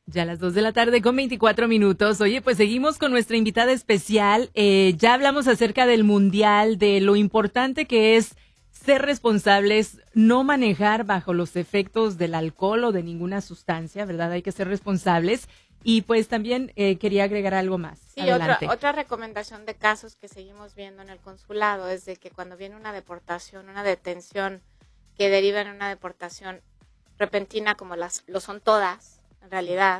Ya a las 2 de la tarde con 24 minutos. Oye, pues seguimos con nuestra invitada especial. Ya hablamos acerca del mundial, de lo importante que es ser responsables, no manejar bajo los efectos del alcohol o de ninguna sustancia, ¿verdad? Hay que ser responsables. Y pues también quería agregar algo más. Sí, Adelante. otra recomendación de casos que seguimos viendo en el consulado es de que cuando viene una deportación, una detención que deriva en una deportación repentina, como lo son todas, en realidad,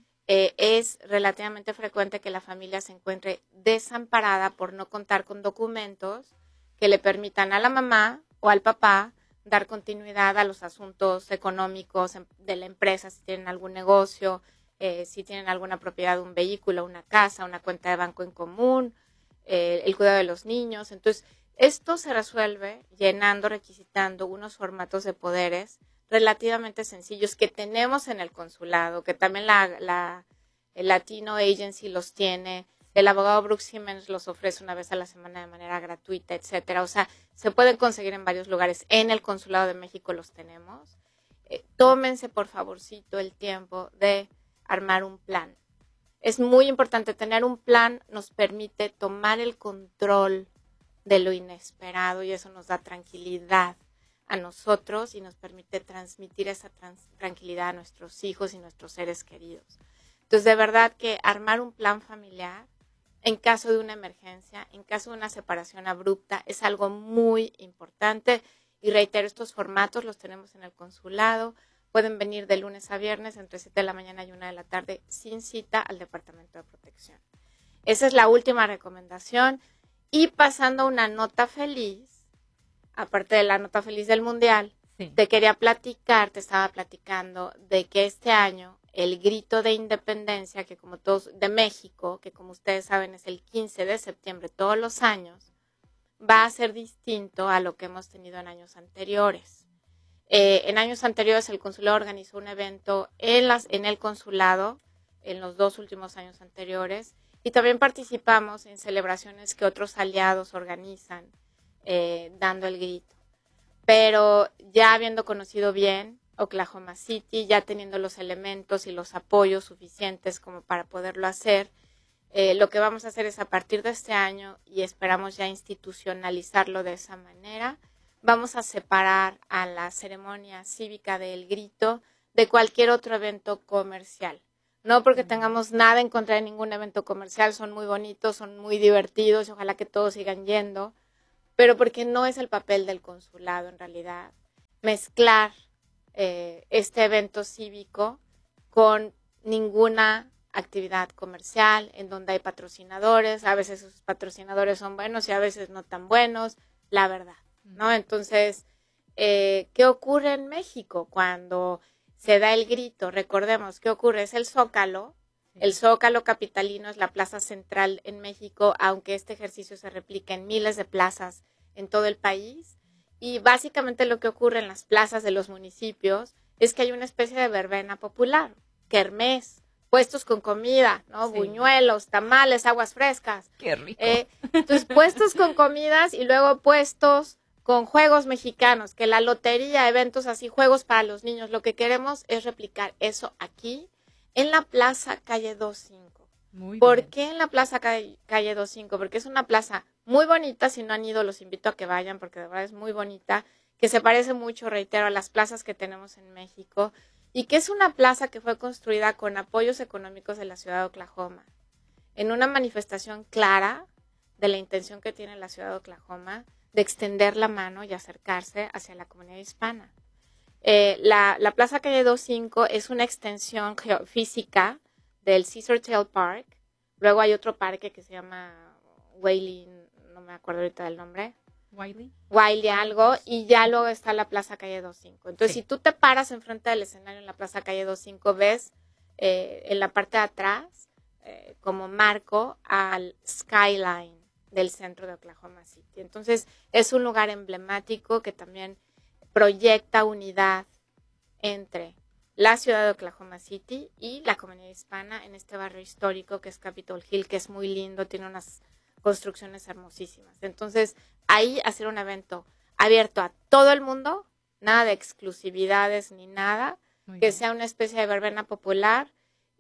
es relativamente frecuente que la familia se encuentre desamparada por no contar con documentos que le permitan a la mamá o al papá dar continuidad a los asuntos económicos de la empresa, si tienen algún negocio, si tienen alguna propiedad, un vehículo, una casa, una cuenta de banco en común, el cuidado de los niños. Entonces, esto se resuelve requisitando unos formatos de poderes relativamente sencillos que tenemos en el consulado, que también el Latino Agency los tiene, el abogado Brooks Jiménez los ofrece una vez a la semana de manera gratuita, etcétera. O sea, se pueden conseguir en varios lugares. En el Consulado de México los tenemos. Tómense, por favorcito, el tiempo de armar un plan. Es muy importante tener un plan, nos permite tomar el control de lo inesperado y eso nos da tranquilidad a nosotros y nos permite transmitir esa tranquilidad a nuestros hijos y nuestros seres queridos. Entonces, de verdad que armar un plan familiar en caso de una emergencia, en caso de una separación abrupta, es algo muy importante. Y reitero, estos formatos los tenemos en el consulado. Pueden venir de lunes a viernes entre 7 de la mañana y 1 de la tarde sin cita al Departamento de Protección. Esa es la última recomendación. Y pasando a una nota feliz, aparte de la nota feliz del Mundial, sí, te estaba platicando de que este año el grito de independencia, que como todos, de México, que como ustedes saben es el 15 de septiembre todos los años, va a ser distinto a lo que hemos tenido en años anteriores. En años anteriores el consulado organizó un evento en el consulado en los 2 últimos años anteriores y también participamos en celebraciones que otros aliados organizan dando el grito. Pero ya habiendo conocido bien Oklahoma City, ya teniendo los elementos y los apoyos suficientes como para poderlo hacer, lo que vamos a hacer es a partir de este año, y esperamos ya institucionalizarlo de esa manera, vamos a separar a la ceremonia cívica del grito de cualquier otro evento comercial. No porque tengamos nada en contra de ningún evento comercial, son muy bonitos, son muy divertidos y ojalá que todos sigan yendo, pero porque no es el papel del consulado en realidad mezclar este evento cívico con ninguna actividad comercial en donde hay patrocinadores. A veces esos patrocinadores son buenos y a veces no tan buenos, la verdad, ¿no? Entonces, ¿qué ocurre en México cuando se da el grito? Recordemos, ¿qué ocurre? Es el Zócalo. El Zócalo capitalino es la plaza central en México, aunque este ejercicio se replica en miles de plazas en todo el país. Y básicamente lo que ocurre en las plazas de los municipios es que hay una especie de verbena popular, kermés, puestos con comida, ¿no? Sí. Buñuelos, tamales, aguas frescas. ¡Qué rico! Entonces, puestos con comidas y luego puestos con juegos mexicanos, que la lotería, eventos así, juegos para los niños. Lo que queremos es replicar eso aquí en la Plaza Calle 25. ¿Por qué en la Plaza Calle 25? Porque es una plaza muy bonita. Si no han ido, los invito a que vayan porque de verdad es muy bonita, que se parece mucho, reitero, a las plazas que tenemos en México y que es una plaza que fue construida con apoyos económicos de la ciudad de Oklahoma, en una manifestación clara de la intención que tiene la ciudad de Oklahoma de extender la mano y acercarse hacia la comunidad hispana. La Plaza Calle 25 es una extensión física del Caesar Tail Park. Luego hay otro parque que se llama Wiley, no me acuerdo ahorita del nombre. Wiley algo, y ya luego está la Plaza Calle 25. Entonces, sí, si tú te paras enfrente del escenario en la Plaza Calle 25, ves en la parte de atrás como marco al skyline del centro de Oklahoma City. Entonces, es un lugar emblemático que también proyecta unidad entre la ciudad de Oklahoma City y la comunidad hispana en este barrio histórico que es Capitol Hill, que es muy lindo, tiene unas construcciones hermosísimas. Entonces, ahí hacer un evento abierto a todo el mundo, nada de exclusividades ni nada, que sea una especie de verbena popular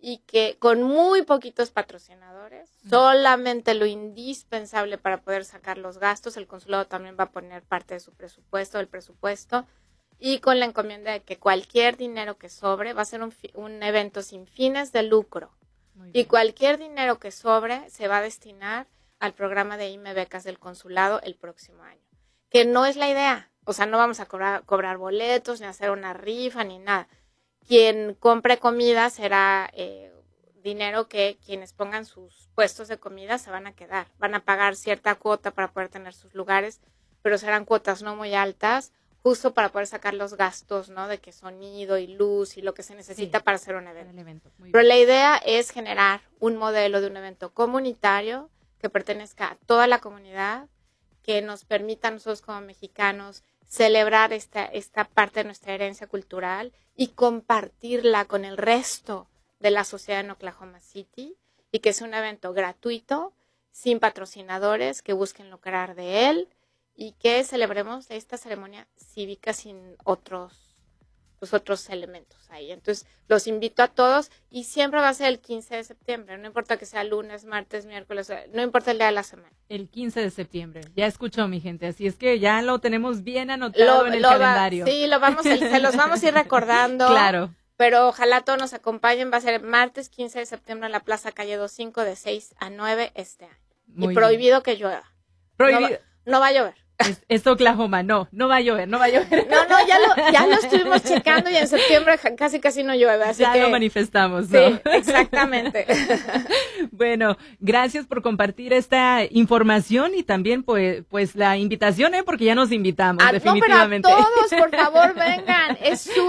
y que con muy poquitos patrocinadores, solamente lo indispensable para poder sacar los gastos, el consulado también va a poner parte de su presupuesto, del presupuesto, y con la encomienda de que cualquier dinero que sobre va a ser un evento sin fines de lucro. Y cualquier dinero que sobre se va a destinar al programa de IME Becas del consulado el próximo año. Que no es la idea. O sea, no vamos a cobrar boletos, ni hacer una rifa, ni nada. Quien compre comida será dinero que quienes pongan sus puestos de comida se van a quedar. Van a pagar cierta cuota para poder tener sus lugares, pero serán cuotas no muy altas, justo para poder sacar los gastos, ¿no? De que sonido y luz y lo que se necesita para hacer un evento. Pero la idea es generar un modelo de un evento comunitario que pertenezca a toda la comunidad, que nos permita a nosotros como mexicanos celebrar esta parte de nuestra herencia cultural y compartirla con el resto de la sociedad en Oklahoma City, y que sea un evento gratuito, sin patrocinadores que busquen lucrar de él, y que celebremos esta ceremonia cívica sin otros elementos ahí. Entonces, los invito a todos, y siempre va a ser el 15 de septiembre, no importa que sea lunes, martes, miércoles, no importa el día de la semana. El 15 de septiembre, ya escuchó mi gente, así es que ya lo tenemos bien anotado en el calendario. Sí, se los vamos a ir recordando. Claro. Pero ojalá todos nos acompañen, va a ser martes 15 de septiembre en la Plaza Calle 25 de 6 a 9 este año. Muy y prohibido bien. Que llueva. Prohibido. No va a llover. Es Oklahoma, no va a llover. No, ya lo estuvimos checando y en septiembre casi no llueve. Así ya que lo manifestamos, ¿no? Sí, exactamente. Bueno, gracias por compartir esta información y también pues la invitación, porque ya nos invitamos, definitivamente. No, pero a todos, por favor, vengan. Es su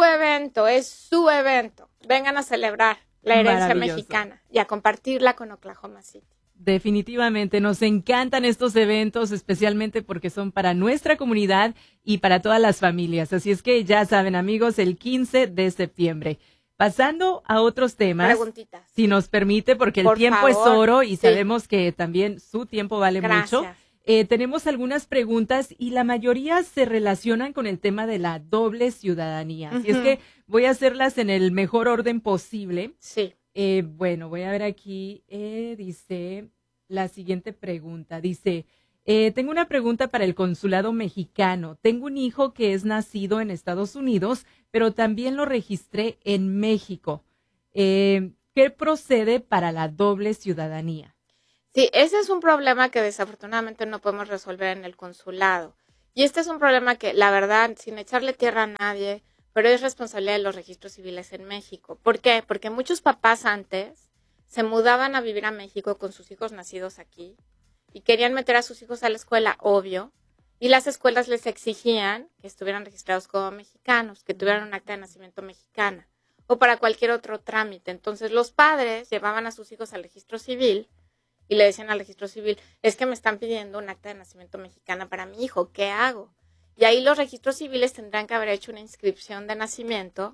evento. Vengan a celebrar la herencia mexicana y a compartirla con Oklahoma City. Definitivamente, nos encantan estos eventos, especialmente porque son para nuestra comunidad y para todas las familias. Así es que ya saben, amigos, el 15 de septiembre. Pasando a otros temas, preguntitas, si nos permite, porque el tiempo es oro y sabemos que también su tiempo vale mucho. Tenemos algunas preguntas y la mayoría se relacionan con el tema de la doble ciudadanía. Así es que voy a hacerlas en el mejor orden posible. Sí. Bueno, voy a ver aquí, dice la siguiente pregunta, dice, tengo una pregunta para el consulado mexicano. Tengo un hijo que es nacido en Estados Unidos, pero también lo registré en México. ¿Qué procede para la doble ciudadanía? Sí, ese es un problema que desafortunadamente no podemos resolver en el consulado. Y este es un problema que, la verdad, sin echarle tierra a nadie, pero es responsabilidad de los registros civiles en México. ¿Por qué? Porque muchos papás antes se mudaban a vivir a México con sus hijos nacidos aquí y querían meter a sus hijos a la escuela, obvio, y las escuelas les exigían que estuvieran registrados como mexicanos, que tuvieran un acta de nacimiento mexicana o para cualquier otro trámite. Entonces los padres llevaban a sus hijos al registro civil y le decían al registro civil, es que me están pidiendo un acta de nacimiento mexicana para mi hijo, ¿qué hago? Y ahí los registros civiles tendrán que haber hecho una inscripción de nacimiento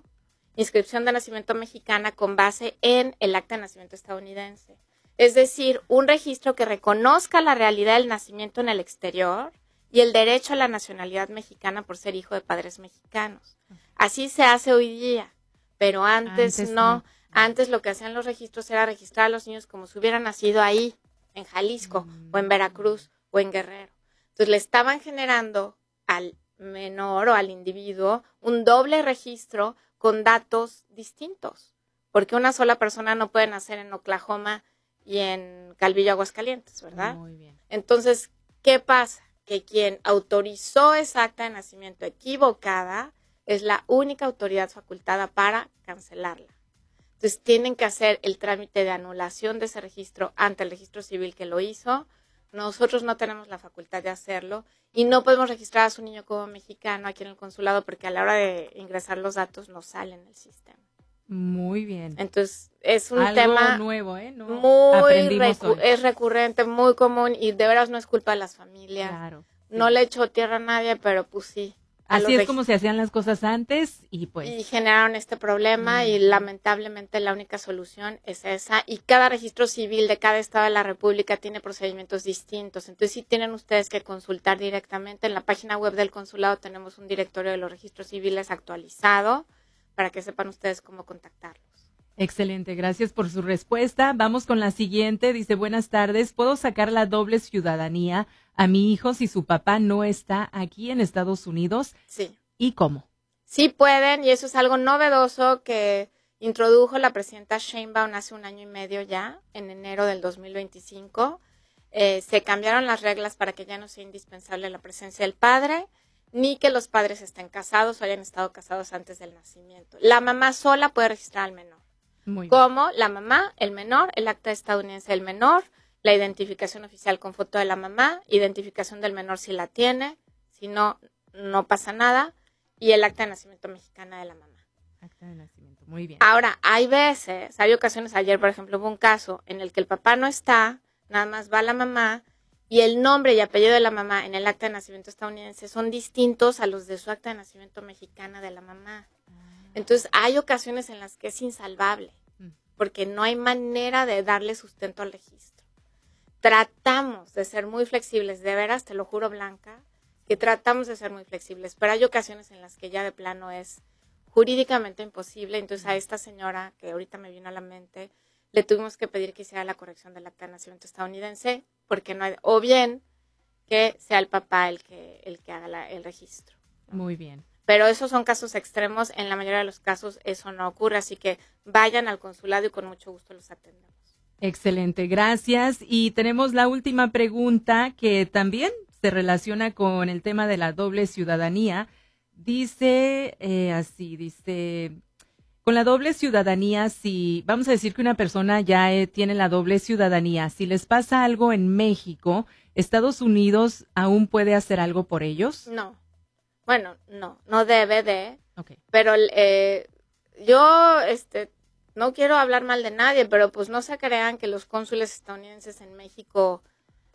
mexicana con base en el acta de nacimiento estadounidense. Es decir, un registro que reconozca la realidad del nacimiento en el exterior y el derecho a la nacionalidad mexicana por ser hijo de padres mexicanos. Así se hace hoy día, pero antes no. Antes lo que hacían los registros era registrar a los niños como si hubieran nacido ahí, en Jalisco, o en Veracruz, o en Guerrero. Entonces le estaban generando al menor o al individuo un doble registro con datos distintos, porque una sola persona no puede nacer en Oklahoma y en Calvillo, Aguascalientes, ¿verdad? Muy bien. Entonces, ¿qué pasa? Que quien autorizó esa acta de nacimiento equivocada es la única autoridad facultada para cancelarla. Entonces, tienen que hacer el trámite de anulación de ese registro ante el registro civil que lo hizo. Nosotros no tenemos la facultad de hacerlo y no podemos registrar a su niño como mexicano aquí en el consulado porque a la hora de ingresar los datos no salen en el sistema. Muy bien. Entonces, es un algo tema nuevo, ¿no? muy es recurrente, muy común y de veras no es culpa de las familias. Claro. Sí. No le echo tierra a nadie, pero pues sí. Así es como se hacían las cosas antes y pues. Y generaron este problema y lamentablemente la única solución es esa. Y cada registro civil de cada estado de la República tiene procedimientos distintos. Entonces sí tienen ustedes que consultar directamente. En la página web del consulado tenemos un directorio de los registros civiles actualizado para que sepan ustedes cómo contactarlos. Excelente, gracias por su respuesta. Vamos con la siguiente. Dice, buenas tardes, ¿puedo sacar la doble ciudadanía a mi hijo si su papá no está aquí en Estados Unidos? Sí. ¿Y cómo? Sí pueden, y eso es algo novedoso que introdujo la presidenta Sheinbaum hace 1 año y medio ya, en enero del 2025. Se cambiaron las reglas para que ya no sea indispensable la presencia del padre, ni que los padres estén casados o hayan estado casados antes del nacimiento. La mamá sola puede registrar al menor. Muy bien. Como la mamá, el menor, el acta estadounidense del menor, la identificación oficial con foto de la mamá, identificación del menor si la tiene, si no, no pasa nada, y el acta de nacimiento mexicana de la mamá. Acta de nacimiento, muy bien. Ahora, hay veces, hay ocasiones, ayer por ejemplo hubo un caso en el que el papá no está, nada más va la mamá, y el nombre y apellido de la mamá en el acta de nacimiento estadounidense son distintos a los de su acta de nacimiento mexicana de la mamá. Entonces, hay ocasiones en las que es insalvable, porque no hay manera de darle sustento al registro. Tratamos de ser muy flexibles, de veras, te lo juro, Blanca, que tratamos de ser muy flexibles, pero hay ocasiones en las que ya de plano es jurídicamente imposible. Entonces, a esta señora, que ahorita me vino a la mente, le tuvimos que pedir que hiciera la corrección del acta de nacimiento estadounidense, porque no hay, o bien que sea el papá el que haga el registro. Muy bien. Pero esos son casos extremos, en la mayoría de los casos eso no ocurre, así que vayan al consulado y con mucho gusto los atendemos. Excelente, gracias. Y tenemos la última pregunta que también se relaciona con el tema de la doble ciudadanía. Dice dice, con la doble ciudadanía, si vamos a decir que una persona ya tiene la doble ciudadanía, si les pasa algo en México, ¿Estados Unidos aún puede hacer algo por ellos? No. Bueno, no debe de, okay. Pero yo no quiero hablar mal de nadie, pero pues no se crean que los cónsules estadounidenses en México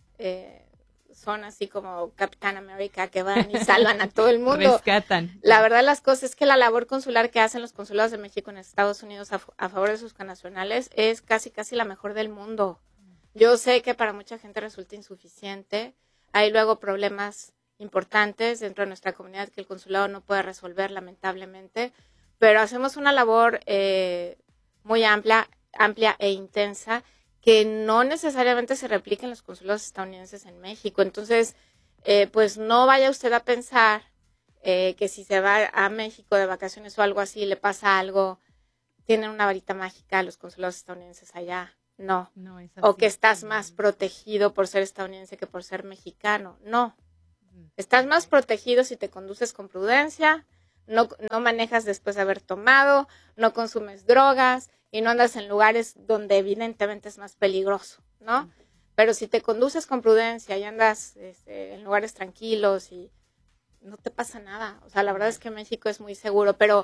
son así como Capitán América, que van y salvan a todo el mundo. Rescatan. La verdad las cosas es que la labor consular que hacen los consulados de México en Estados Unidos a favor de sus connacionales es casi la mejor del mundo. Yo sé que para mucha gente resulta insuficiente, hay luego problemas importantes dentro de nuestra comunidad que el consulado no puede resolver, lamentablemente, pero hacemos una labor muy amplia e intensa que no necesariamente se replica en los consulados estadounidenses en México. Entonces, pues no vaya usted a pensar que si se va a México de vacaciones o algo así, le pasa algo, tienen una varita mágica los consulados estadounidenses allá. No es así. O que estás más protegido por ser estadounidense que por ser mexicano. No. Estás más protegido si te conduces con prudencia, no manejas después de haber tomado, no consumes drogas y no andas en lugares donde evidentemente es más peligroso, ¿no? Pero si te conduces con prudencia y andas en lugares tranquilos y no te pasa nada. O sea, la verdad es que México es muy seguro, pero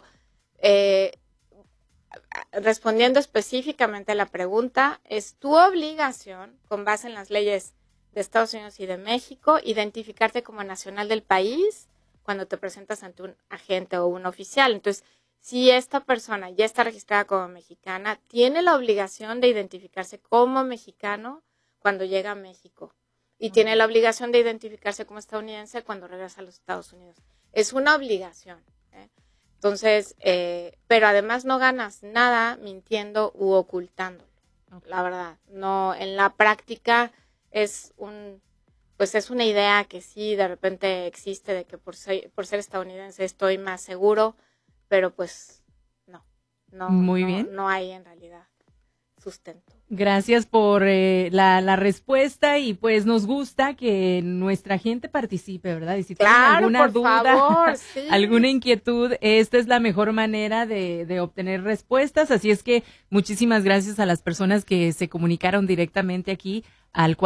respondiendo específicamente a la pregunta, es tu obligación, con base en las leyes de Estados Unidos y de México, identificarte como nacional del país cuando te presentas ante un agente o un oficial. Entonces, si esta persona ya está registrada como mexicana, tiene la obligación de identificarse como mexicano cuando llega a México y tiene la obligación de identificarse como estadounidense cuando regresa a los Estados Unidos. Es una obligación. Entonces, pero además no ganas nada mintiendo u ocultándolo. La verdad, no, en la práctica es una idea que sí de repente existe de que por ser estadounidense estoy más seguro, pero pues no hay en realidad sustento. Gracias por la respuesta y pues nos gusta que nuestra gente participe, ¿verdad? Y si tienen alguna duda, favor, sí. alguna inquietud, esta es la mejor manera de obtener respuestas. Así es que muchísimas gracias a las personas que se comunicaron directamente aquí al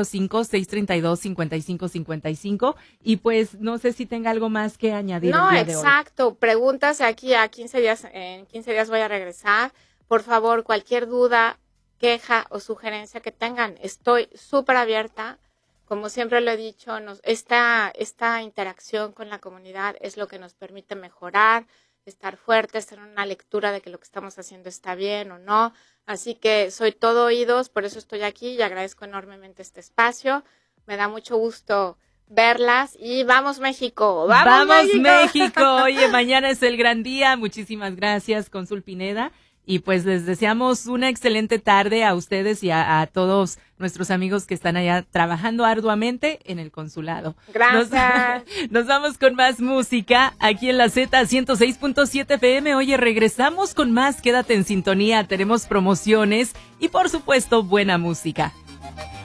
405-632-5555 y pues no sé si tenga algo más que añadir. No, el día de exacto. Pregúntase aquí en 15 días voy a regresar. Por favor, cualquier duda, queja o sugerencia que tengan, estoy súper abierta. Como siempre lo he dicho, esta interacción con la comunidad es lo que nos permite mejorar, estar fuertes, tener una lectura de que lo que estamos haciendo está bien o no. Así que soy todo oídos, por eso estoy aquí y agradezco enormemente este espacio. Me da mucho gusto verlas y ¡vamos México! ¡Vamos México! Oye, mañana es el gran día. Muchísimas gracias, Cónsul Pineda. Y pues les deseamos una excelente tarde a ustedes y a todos nuestros amigos que están allá trabajando arduamente en el consulado. Gracias. Nos vamos con más música aquí en la Z 106.7 FM. Oye, regresamos con más. Quédate en sintonía. Tenemos promociones y por supuesto buena música.